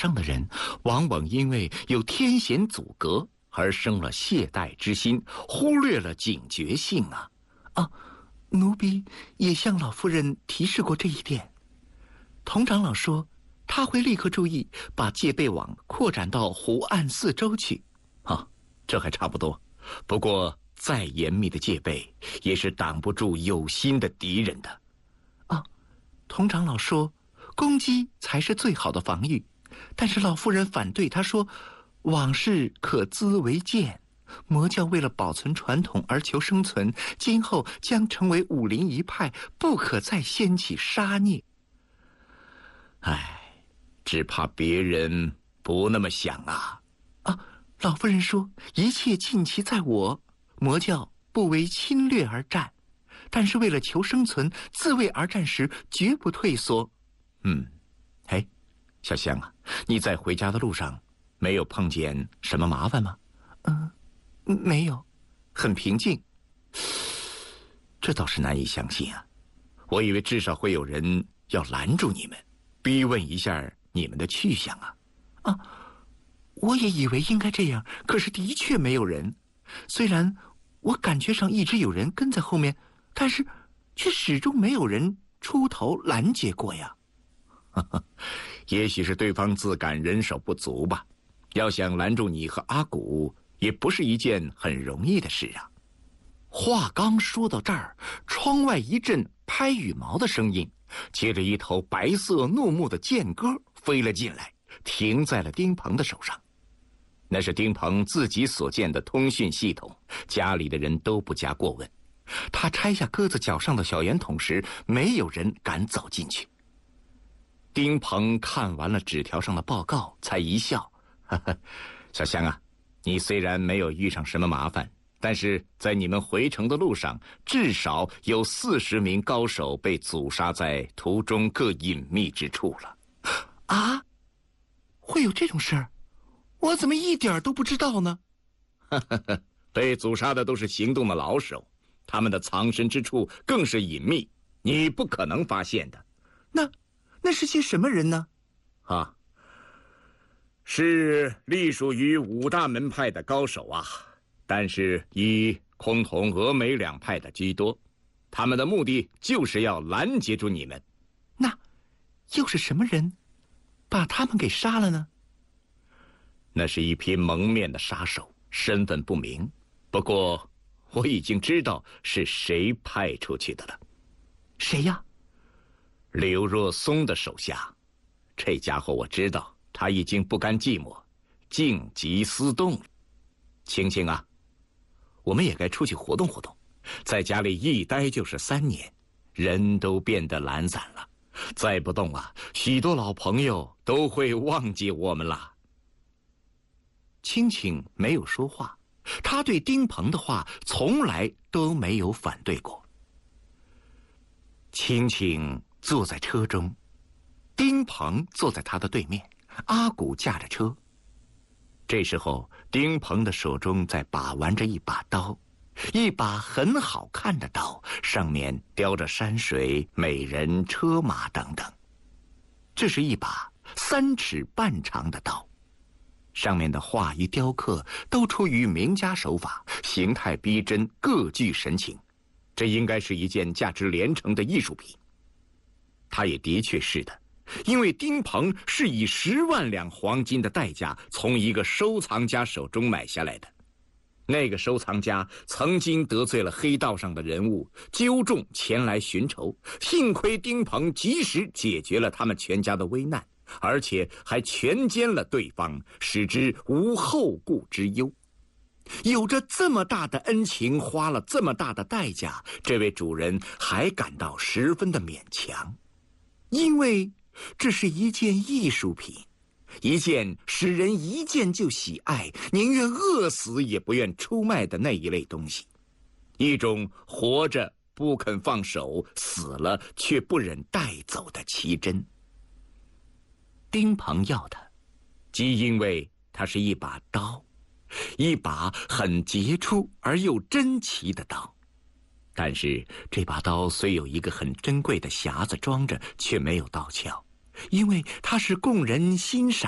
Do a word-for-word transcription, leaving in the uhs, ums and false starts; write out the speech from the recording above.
上的人，往往因为有天险阻隔而生了懈怠之心，忽略了警觉性啊！啊，奴婢也向老夫人提示过这一点。童长老说，他会立刻注意，把戒备网扩展到湖岸四周去。啊，这还差不多。不过，再严密的戒备，也是挡不住有心的敌人的。啊，童长老说，攻击才是最好的防御，但是老夫人反对，她说，往事可资为鉴。魔教为了保存传统而求生存，今后将成为武林一派，不可再掀起杀孽。唉，只怕别人不那么想啊！啊，老夫人说，一切尽其在我。魔教不为侵略而战，但是为了求生存，自卫而战时绝不退缩。嗯，哎，小香啊，你在回家的路上没有碰见什么麻烦吗？嗯。没有，很平静。这倒是难以相信啊！我以为至少会有人要拦住你们，逼问一下你们的去向啊！啊，我也以为应该这样，可是的确没有人。虽然我感觉上一直有人跟在后面，但是却始终没有人出头拦截过呀。也许是对方自感人手不足吧。要想拦住你和阿古，也不是一件很容易的事啊。话刚说到这儿，窗外一阵拍羽毛的声音，接着一头白色怒目的剑鸽飞了进来，停在了丁鹏的手上。那是丁鹏自己所建的通讯系统，家里的人都不加过问。他拆下鸽子脚上的小圆筒时，没有人敢走进去。丁鹏看完了纸条上的报告，才一笑：“呵呵，小香啊，你虽然没有遇上什么麻烦，但是在你们回城的路上，至少有四十名高手被阻杀在途中各隐秘之处了。”啊，会有这种事儿？我怎么一点都不知道呢？被阻杀的都是行动的老手，他们的藏身之处更是隐秘，你不可能发现的。那那是些什么人呢？啊，是隶属于五大门派的高手啊，但是以崆峒、峨眉两派的居多，他们的目的就是要拦截住你们。那又是什么人把他们给杀了呢？那是一批蒙面的杀手，身份不明。不过我已经知道是谁派出去的了。谁呀？刘若松的手下。这家伙我知道，他已经不甘寂寞，静极思动了。青青啊，我们也该出去活动活动，在家里一待就是三年，人都变得懒散了，再不动啊，许多老朋友都会忘记我们了。青青没有说话，他对丁鹏的话从来都没有反对过。青青坐在车中，丁鹏坐在他的对面，阿古驾着车。这时候，丁鹏的手中在把玩着一把刀，一把很好看的刀，上面雕着山水、美人、车马等等。这是一把三尺半长的刀，上面的画与雕刻都出于名家手法，形态逼真，各具神情。这应该是一件价值连城的艺术品。它也的确是的，因为丁鹏是以十万两黄金的代价从一个收藏家手中买下来的。那个收藏家曾经得罪了黑道上的人物，纠众前来寻仇，幸亏丁鹏及时解决了他们全家的危难，而且还全歼了对方，使之无后顾之忧。有着这么大的恩情，花了这么大的代价，这位主人还感到十分的勉强，因为这是一件艺术品，一件使人一见就喜爱，宁愿饿死也不愿出卖的那一类东西，一种活着不肯放手，死了却不忍带走的奇珍。丁鹏要它，即因为它是一把刀，一把很杰出而又珍奇的刀。但是这把刀虽有一个很珍贵的匣子装着，却没有刀鞘，因为它是供人欣赏